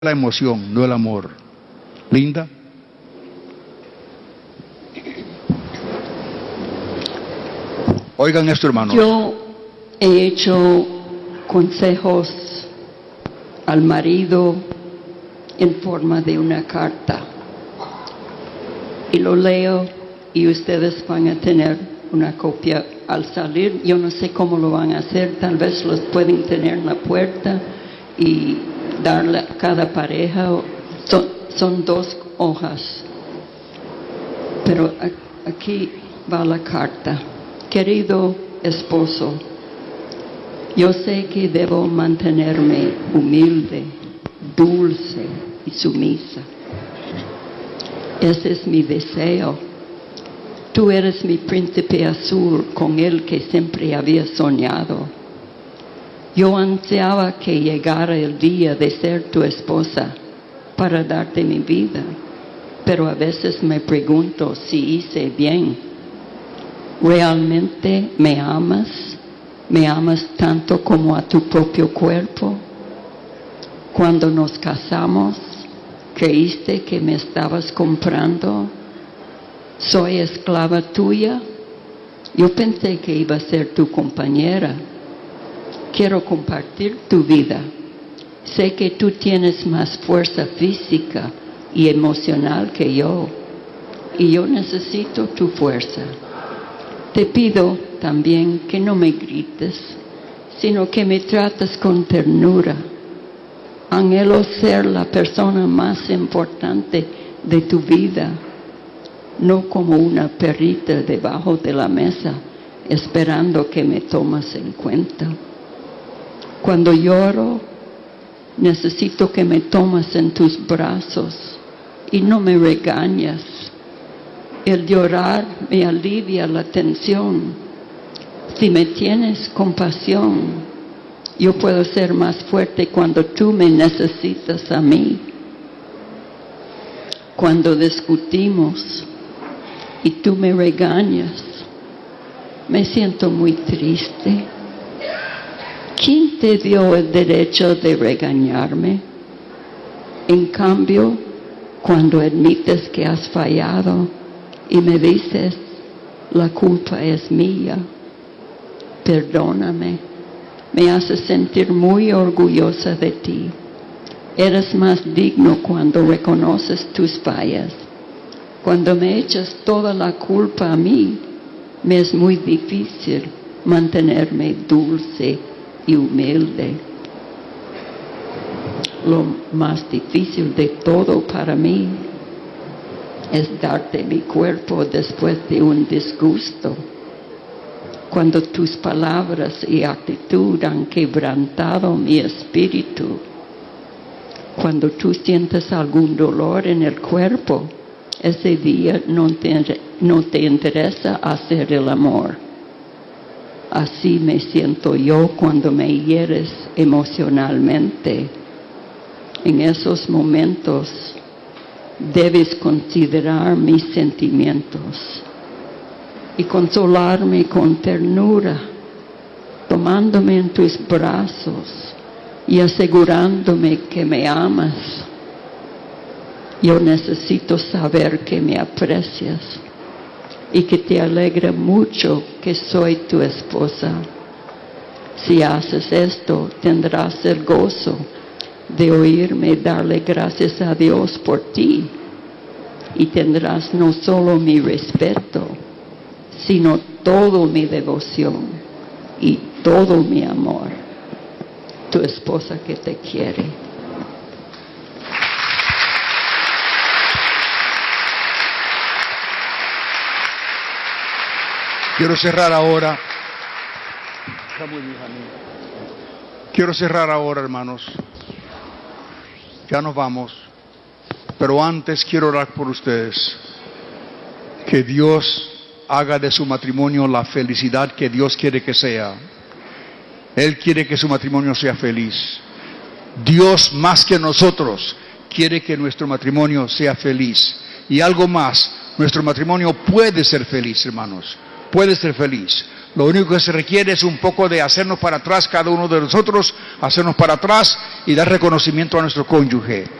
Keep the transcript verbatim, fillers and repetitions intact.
la emoción, no el amor. Linda. Oigan esto, hermanos. Yo he hecho consejos al marido en forma de una carta y lo leo y ustedes van a tener una copia al salir. Yo no sé cómo lo van a hacer, tal vez los pueden tener en la puerta y darle a cada pareja. Son, son dos hojas, pero aquí va la carta. Querido esposo, yo sé que debo mantenerme humilde, dulce y sumisa. Ese es mi deseo. Tú eres mi príncipe azul con el que siempre había soñado. Yo ansiaba que llegara el día de ser tu esposa para darte mi vida, pero a veces me pregunto si hice bien. ¿Realmente me amas? ¿Me amas tanto como a tu propio cuerpo? Cuando nos casamos, ¿creíste que me estabas comprando? ¿Soy esclava tuya? Yo pensé que iba a ser tu compañera. Quiero compartir tu vida. Sé que tú tienes más fuerza física y emocional que yo, y yo necesito tu fuerza. Te pido también que no me grites, sino que me trates con ternura. Anhelo ser la persona más importante de tu vida, no como una perrita debajo de la mesa, esperando que me tomes en cuenta. Cuando lloro, necesito que me tomes en tus brazos y no me regañes. El llorar me alivia la tensión. Si me tienes compasión, yo puedo ser más fuerte cuando tú me necesitas a mí. Cuando discutimos y tú me regañas, me siento muy triste. ¿Quién te dio el derecho de regañarme? En cambio, cuando admites que has fallado y me dices, la culpa es mía, perdóname, me hace sentir muy orgullosa de ti. Eres más digno cuando reconoces tus fallas. Cuando me echas toda la culpa a mí, me es muy difícil mantenerme dulce y humilde. Lo más difícil de todo para mí es darte mi cuerpo después de un disgusto. Cuando tus palabras y actitud han quebrantado mi espíritu. Cuando tú sientes algún dolor en el cuerpo, ese día no te, no te interesa hacer el amor. Así me siento yo cuando me hieres emocionalmente. En esos momentos debes considerar mis sentimientos y consolarme con ternura, tomándome en tus brazos y asegurándome que me amas. Yo necesito saber que me aprecias y que te alegra mucho que soy tu esposa. Si haces esto, tendrás el gozo de oírme darle gracias a Dios por ti, y tendrás no solo mi respeto, sino toda mi devoción y todo mi amor. Tu esposa que te quiere. Quiero cerrar ahora. Quiero cerrar ahora, hermanos. Ya nos vamos, pero antes quiero orar por ustedes. Que Dios haga de su matrimonio la felicidad que Dios quiere que sea. Él quiere que su matrimonio sea feliz. Dios, más que nosotros, quiere que nuestro matrimonio sea feliz. Y algo más, nuestro matrimonio puede ser feliz, hermanos. Puede ser feliz. Lo único que se requiere es un poco de hacernos para atrás, cada uno de nosotros, hacernos para atrás y dar reconocimiento a nuestro cónyuge.